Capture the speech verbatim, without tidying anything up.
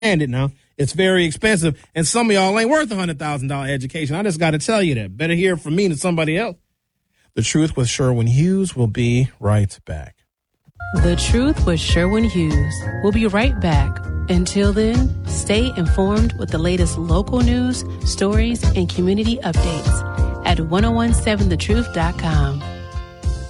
it now. It's very expensive, and some of y'all ain't worth a one hundred thousand dollars education. I just got to tell you that. Better hear it from me than somebody else. The Truth with Sherwin Hughes will be right back. The Truth with Sherwin Hughes. We'll be right back. Until then, stay informed with the latest local news, stories, and community updates at ten seventeen the truth dot com.